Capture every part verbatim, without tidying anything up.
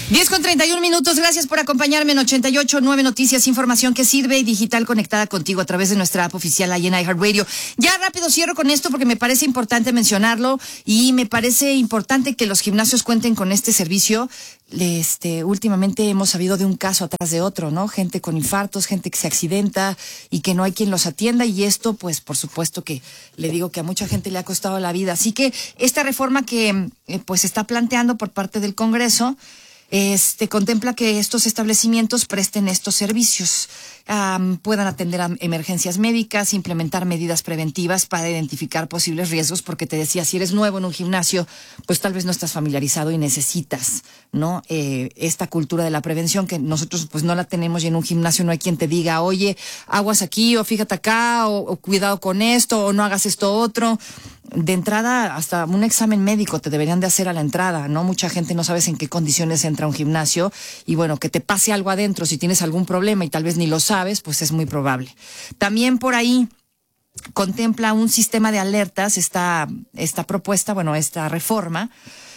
diez con treinta y un minutos, gracias por acompañarme en ochenta y ocho punto nueve Noticias, información que sirve y digital conectada contigo a través de nuestra app oficial ahí en iHeartRadio. Ya rápido cierro con esto porque me parece importante mencionarlo y me parece importante que los gimnasios cuenten con este servicio. Este, últimamente hemos sabido de un caso atrás de otro, ¿no? Gente con infartos, gente que se accidenta y que no hay quien los atienda, y esto, pues, por supuesto que le digo que a mucha gente le ha costado la vida. Así que esta reforma que, eh, pues, se está planteando por parte del Congreso, Este contempla que estos establecimientos presten estos servicios, um, puedan atender a emergencias médicas, implementar medidas preventivas para identificar posibles riesgos, porque te decía, si eres nuevo en un gimnasio, pues tal vez no estás familiarizado y necesitas, ¿no? Eh, esta cultura de la prevención que nosotros pues no la tenemos, y en un gimnasio no hay quien te diga, oye, aguas aquí, o fíjate acá, o, o cuidado con esto, o no hagas esto otro. De entrada, hasta un examen médico te deberían de hacer a la entrada, ¿no? Mucha gente no sabes en qué condiciones entra a un gimnasio, y bueno, que te pase algo adentro, si tienes algún problema y tal vez ni lo sabes, pues es muy probable. También por ahí contempla un sistema de alertas esta, esta propuesta, bueno, esta reforma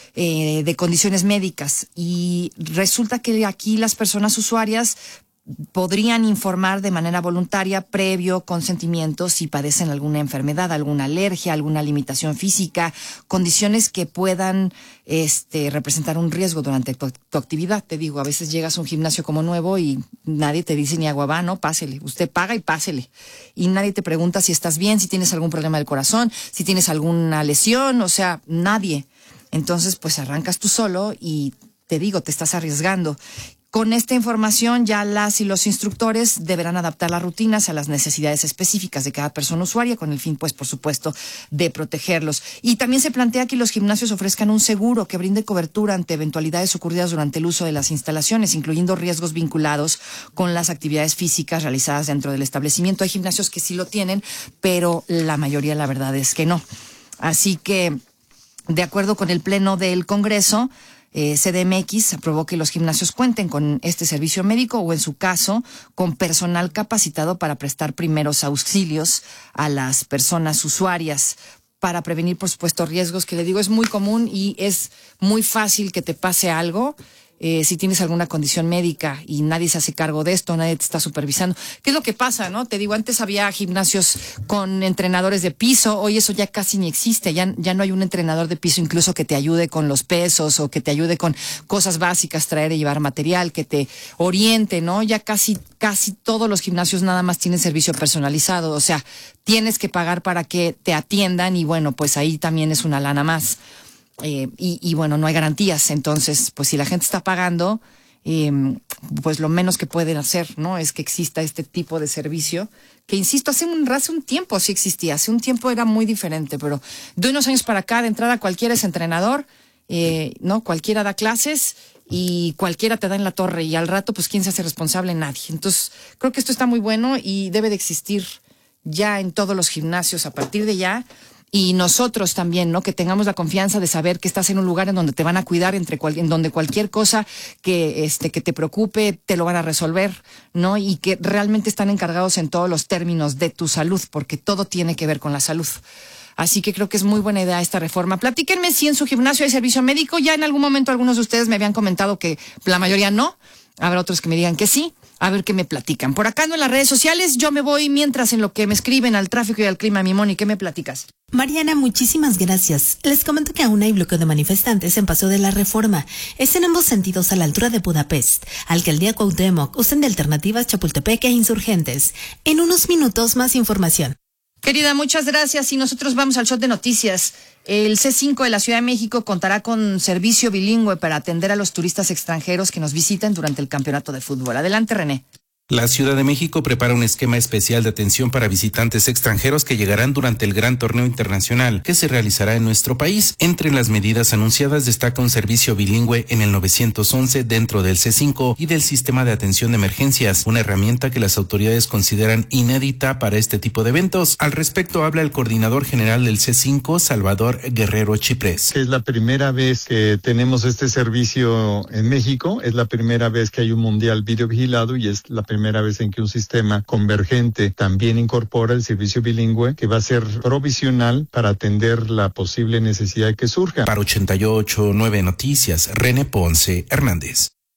eh, de condiciones médicas, y resulta que aquí las personas usuarias podrían informar de manera voluntaria, previo consentimiento, si padecen alguna enfermedad, alguna alergia, alguna limitación física, condiciones que puedan este, representar un riesgo durante tu, tu actividad. Te digo, a veces llegas a un gimnasio como nuevo y nadie te dice ni agua va, no, pásele. Usted paga y pásele. Y nadie te pregunta si estás bien, si tienes algún problema del corazón, si tienes alguna lesión, o sea, nadie. Entonces, pues arrancas tú solo y te digo, te estás arriesgando. Con esta información, ya las y los instructores deberán adaptar las rutinas a las necesidades específicas de cada persona usuaria, con el fin, pues, por supuesto, de protegerlos. Y también se plantea que los gimnasios ofrezcan un seguro que brinde cobertura ante eventualidades ocurridas durante el uso de las instalaciones, incluyendo riesgos vinculados con las actividades físicas realizadas dentro del establecimiento. Hay gimnasios que sí lo tienen, pero la mayoría, la verdad, es que no. Así que, de acuerdo con el Pleno del Congreso, Eh, C D M X aprobó que los gimnasios cuenten con este servicio médico, o en su caso, con personal capacitado para prestar primeros auxilios a las personas usuarias, para prevenir, por supuesto, riesgos que, le digo, es muy común y es muy fácil que te pase algo. Eh, si tienes alguna condición médica y nadie se hace cargo de esto, nadie te está supervisando. ¿Qué es lo que pasa, no? Te digo, antes había gimnasios con entrenadores de piso, hoy eso ya casi ni existe, ya, ya no hay un entrenador de piso incluso que te ayude con los pesos o que te ayude con cosas básicas, traer y llevar material, que te oriente, ¿no? Ya casi, casi todos los gimnasios nada más tienen servicio personalizado, o sea, tienes que pagar para que te atiendan, y bueno, pues ahí también es una lana más. Eh, y, y bueno, no hay garantías. Entonces, pues si la gente está pagando, eh, pues lo menos que pueden hacer, ¿no? Es que exista este tipo de servicio, que insisto, hace un, hace un tiempo sí existía, hace un tiempo era muy diferente, pero de unos años para acá, de entrada, cualquiera es entrenador, eh, ¿no? Cualquiera da clases y cualquiera te da en la torre, y al rato, pues, ¿quién se hace responsable? Nadie. Entonces, creo que esto está muy bueno y debe de existir ya en todos los gimnasios a partir de ya. Y nosotros también, ¿no? Que tengamos la confianza de saber que estás en un lugar en donde te van a cuidar, entre cual, en donde cualquier cosa que, este, que te preocupe, te lo van a resolver, ¿no? Y que realmente están encargados en todos los términos de tu salud, porque todo tiene que ver con la salud. Así que creo que es muy buena idea esta reforma. Platíquenme si en su gimnasio hay servicio médico. Ya en algún momento algunos de ustedes me habían comentado que la mayoría no. Habrá otros que me digan que sí. A ver qué me platican. Por acá no en las redes sociales, yo me voy mientras en lo que me escriben al tráfico y al clima. Mi Moni, ¿qué me platicas? Mariana, muchísimas gracias. Les comento que aún hay bloqueo de manifestantes en Paso de la Reforma. Es en ambos sentidos a la altura de Budapest. Alcaldía Cuauhtémoc, usen de alternativas Chapultepec e Insurgentes. En unos minutos más información. Querida, muchas gracias, y nosotros vamos al shot de noticias. El C cinco de la Ciudad de México contará con servicio bilingüe para atender a los turistas extranjeros que nos visiten durante el campeonato de fútbol. Adelante, René. La Ciudad de México prepara un esquema especial de atención para visitantes extranjeros que llegarán durante el gran torneo internacional que se realizará en nuestro país. Entre las medidas anunciadas destaca un servicio bilingüe en el nueve once dentro del C cinco y del sistema de atención de emergencias, una herramienta que las autoridades consideran inédita para este tipo de eventos. Al respecto habla el coordinador general del C cinco, Salvador Guerrero Chiprés. Es la primera vez que tenemos este servicio en México, es la primera vez que hay un mundial videovigilado y es la primera primera vez en que un sistema convergente también incorpora el servicio bilingüe, que va a ser provisional para atender la posible necesidad que surja. Para ochenta y ocho punto nueve Noticias, René Ponce Hernández.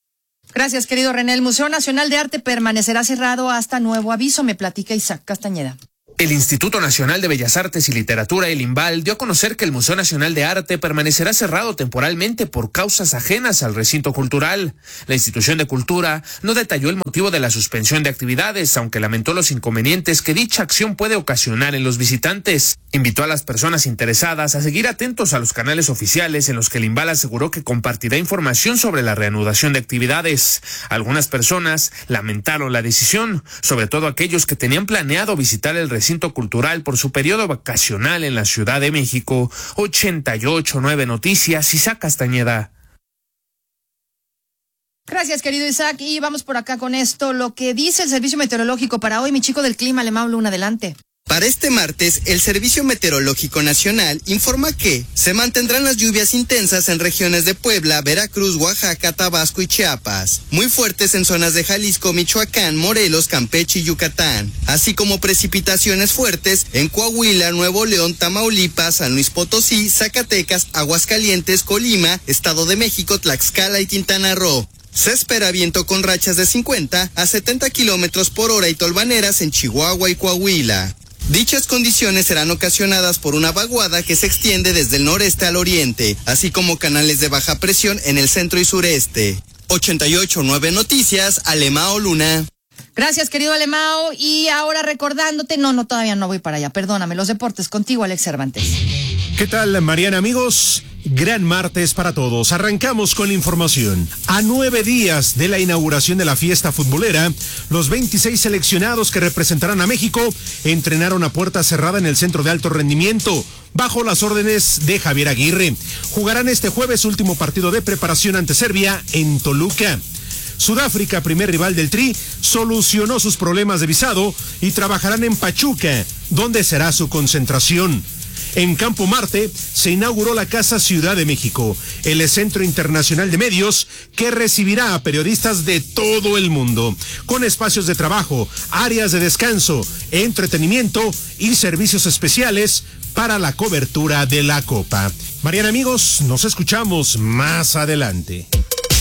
Gracias, querido René. El Museo Nacional de Arte permanecerá cerrado hasta nuevo aviso, me platica Isaac Castañeda. El Instituto Nacional de Bellas Artes y Literatura, el INBAL, dio a conocer que el Museo Nacional de Arte permanecerá cerrado temporalmente por causas ajenas al recinto cultural. La institución de cultura no detalló el motivo de la suspensión de actividades, aunque lamentó los inconvenientes que dicha acción puede ocasionar en los visitantes. Invitó a las personas interesadas a seguir atentos a los canales oficiales en los que el INBAL aseguró que compartirá información sobre la reanudación de actividades. Algunas personas lamentaron la decisión, sobre todo aquellos que tenían planeado visitar el recinto recinto cultural por su periodo vacacional en la Ciudad de México. ochenta y ocho punto nueve Noticias, Isaac Castañeda. Gracias, querido Isaac. Y vamos por acá con esto. Lo que dice el Servicio Meteorológico para hoy, mi chico del clima, Alemão Luna, adelante. Para este martes, el Servicio Meteorológico Nacional informa que se mantendrán las lluvias intensas en regiones de Puebla, Veracruz, Oaxaca, Tabasco y Chiapas, muy fuertes en zonas de Jalisco, Michoacán, Morelos, Campeche y Yucatán, así como precipitaciones fuertes en Coahuila, Nuevo León, Tamaulipas, San Luis Potosí, Zacatecas, Aguascalientes, Colima, Estado de México, Tlaxcala y Quintana Roo. Se espera viento con rachas de cincuenta a setenta kilómetros por hora y tolvaneras en Chihuahua y Coahuila. Dichas condiciones serán ocasionadas por una vaguada que se extiende desde el noreste al oriente, así como canales de baja presión en el centro y sureste. ochenta y ocho punto nueve Noticias, Alemão Luna. Gracias, querido Alemão. Y ahora recordándote, no, no, todavía no voy para allá, perdóname, los deportes contigo, Alex Cervantes. ¿Qué tal, Mariana, amigos? Gran martes para todos. Arrancamos con la información. A nueve días de la inauguración de la fiesta futbolera, los veintiséis seleccionados que representarán a México entrenaron a puerta cerrada en el Centro de Alto Rendimiento, bajo las órdenes de Javier Aguirre. Jugarán este jueves su último partido de preparación ante Serbia en Toluca. Sudáfrica, primer rival del Tri, solucionó sus problemas de visado y trabajarán en Pachuca, donde será su concentración. En Campo Marte se inauguró la Casa Ciudad de México, el Centro Internacional de Medios que recibirá a periodistas de todo el mundo, con espacios de trabajo, áreas de descanso, entretenimiento y servicios especiales para la cobertura de la Copa. Mariana, amigos, nos escuchamos más adelante.